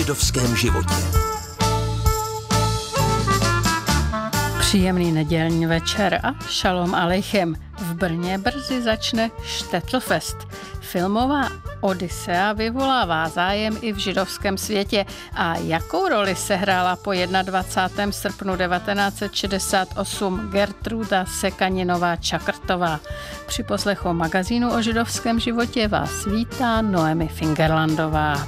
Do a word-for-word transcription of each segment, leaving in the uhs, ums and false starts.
židovském životě. Příjemný nedělní večer a šalom alejchem. V Brně brzy začne Štetlfest. Filmová Odisea vyvolává zájem i v židovském světě. A jakou roli sehrála po dvacátého prvního srpnu devatenáct set šedesát osm Gertruda Sekaninová-Čakrtová? Při poslechu magazínu o židovském životě vás vítá Noemi Fingerlandová.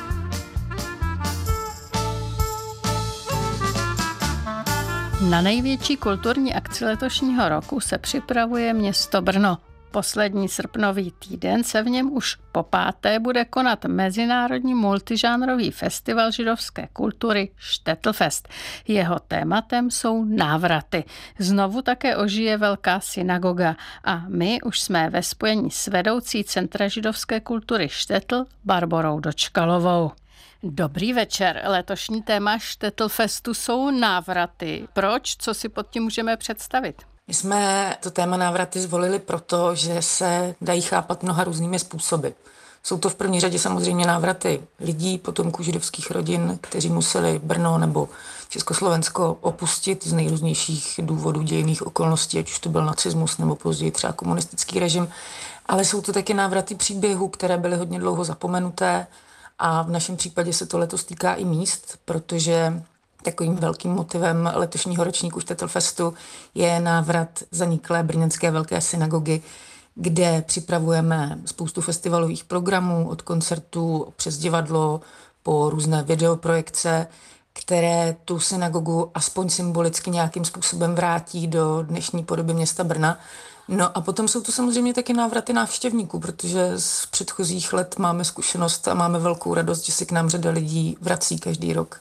Na největší kulturní akci letošního roku se připravuje město Brno. Poslední srpnový týden se v něm už po páté bude konat mezinárodní multižánrový festival židovské kultury Štetlfest. Jeho tématem jsou návraty. Znovu také ožije velká synagoga a my už jsme ve spojení s vedoucí Centra židovské kultury Štetl Barborou Dočkalovou. Dobrý večer. Letošní téma Štetlfestu jsou návraty. Proč? Co si pod tím můžeme představit? My jsme to téma návraty zvolili proto, že se dají chápat mnoha různými způsoby. Jsou to v první řadě samozřejmě návraty lidí, potomků židovských rodin, kteří museli Brno nebo Československo opustit z nejrůznějších důvodů, dějinných okolností, ať už to byl nacismus nebo později třeba komunistický režim. Ale jsou to taky návraty příběhů, které byly hodně dlouho zapomenuté. A v našem případě se to letos týká i míst, protože takovým velkým motivem letošního ročníku Štetlfestu je návrat zaniklé brněnské velké synagogy, kde připravujeme spoustu festivalových programů, od koncertů přes divadlo po různé videoprojekce, které tu synagogu aspoň symbolicky nějakým způsobem vrátí do dnešní podoby města Brna. No a potom jsou to samozřejmě taky návraty návštěvníků, protože z předchozích let máme zkušenost a máme velkou radost, že se k nám řada lidí vrací každý rok.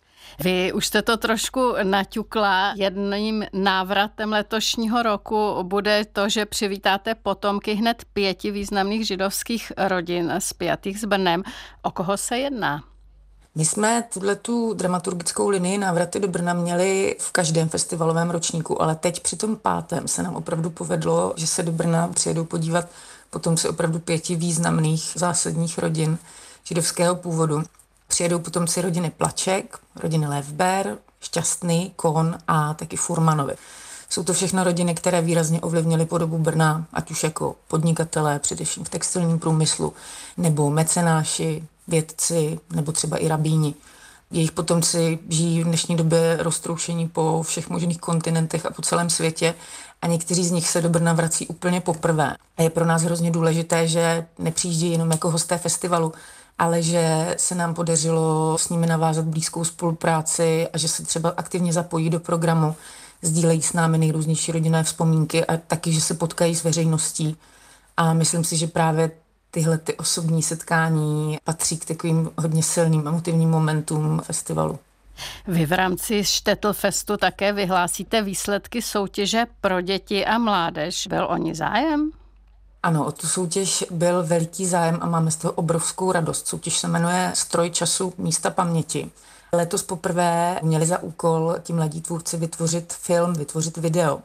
Vy už jste to trošku naťukla. Jedním návratem letošního roku bude to, že přivítáte potomky hned pěti významných židovských rodin spjatých s Brnem. O koho se jedná? My jsme tuhletu dramaturgickou linii návraty do Brna měli v každém festivalovém ročníku, ale teď při tom pátém se nám opravdu povedlo, že se do Brna přijedou podívat potomci opravdu pěti významných zásadních rodin židovského původu. Přijedou potomci rodiny Plaček, rodiny Levber, Šťastný, Kohn a taky Furmanovi. Jsou to všechno rodiny, které výrazně ovlivnily podobu Brna, ať už jako podnikatelé, především v textilním průmyslu, nebo mecenáši, vědci, nebo třeba i rabíni. Jejich potomci žijí v dnešní době roztroušení po všech možných kontinentech a po celém světě a někteří z nich se do Brna vrací úplně poprvé. A je pro nás hrozně důležité, že nepřijíždí jenom jako hosté festivalu, ale že se nám podařilo s nimi navázat blízkou spolupráci a že se třeba aktivně zapojí do programu, sdílejí s námi nejrůznější rodinné vzpomínky a taky, že se potkají s veřejností. A myslím si, že právě tyhle ty osobní setkání patří k takovým hodně silným emotivním momentům festivalu. Vy v rámci Štetlfestu také vyhlásíte výsledky soutěže pro děti a mládež. Byl o ní zájem? Ano, o tu soutěž byl veliký zájem a máme z toho obrovskou radost. Soutěž se jmenuje Stroj času místa paměti. Letos poprvé měli za úkol ti mladí tvůrci vytvořit film, vytvořit video.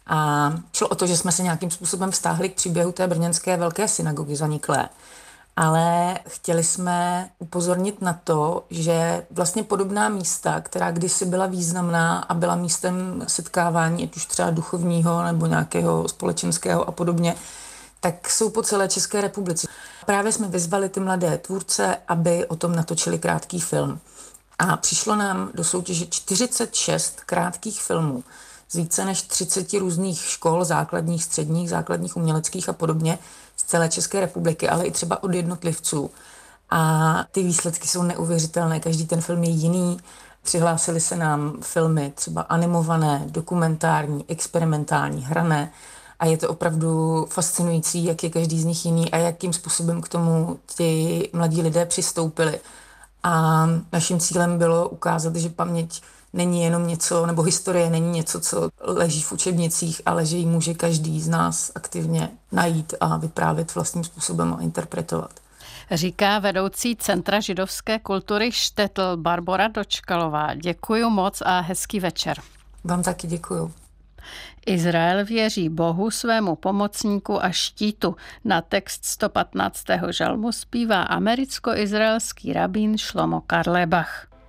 A šlo o to, že jsme se nějakým způsobem vztáhli k příběhu té brněnské velké synagogy zaniklé. Ale chtěli jsme upozornit na to, že vlastně podobná místa, která kdysi byla významná a byla místem setkávání, ať už třeba duchovního nebo nějakého společenského a podobně, tak jsou po celé České republice. Právě jsme vyzvali ty mladé tvůrce, aby o tom natočili krátký film. A přišlo nám do soutěže čtyřicet šest krátkých filmů z více než třiceti různých škol, základních, středních, základních uměleckých a podobně z celé České republiky, ale i třeba od jednotlivců. A ty výsledky jsou neuvěřitelné, každý ten film je jiný. Přihlásili se nám filmy třeba animované, dokumentární, experimentální, hrané. A je to opravdu fascinující, jak je každý z nich jiný a jakým způsobem k tomu ti mladí lidé přistoupili. A naším cílem bylo ukázat, že paměť není jenom něco, nebo historie není něco, co leží v učebnicích, ale že ji může každý z nás aktivně najít a vyprávět vlastním způsobem a interpretovat. Říká vedoucí Centra židovské kultury Štetl Barbora Dočkalová. Děkuju moc a hezký večer. Vám taky děkuju. Izrael věří Bohu, svému pomocníku a štítu. Na text sto patnáctého žalmu zpívá americko-izraelský rabín Šlomo Carlebach.